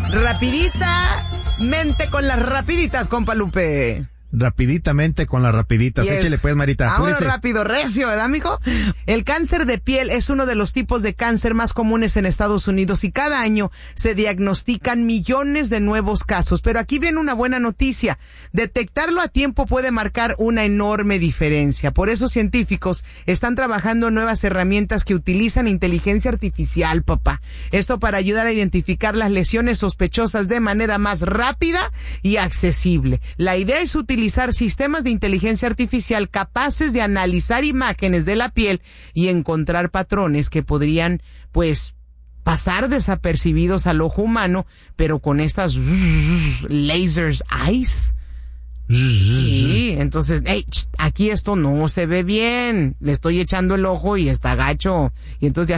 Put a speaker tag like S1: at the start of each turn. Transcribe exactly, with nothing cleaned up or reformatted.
S1: Rapiditamente con las rapiditas, compa Lupe.
S2: Rapiditamente con las rapiditas.
S1: Yes.
S2: Échale pues, Marita.
S1: Ahora
S2: Apúrese.
S1: rápido, recio, ¿verdad, mijo? El cáncer de piel es uno de los tipos de cáncer más comunes en Estados Unidos y cada año se diagnostican millones de nuevos casos. Pero aquí viene una buena noticia. Detectarlo a tiempo puede marcar una enorme diferencia. Por eso científicos están trabajando en nuevas herramientas que utilizan inteligencia artificial, papá. Esto para ayudar a identificar las lesiones sospechosas de manera más rápida y accesible. La idea es utilizar utilizar sistemas de inteligencia artificial capaces de analizar imágenes de la piel y encontrar patrones que podrían, pues, pasar desapercibidos al ojo humano, pero con estas lasers eyes. Sí, entonces, hey, aquí esto no se ve bien, le estoy echando el ojo y está gacho, y entonces ya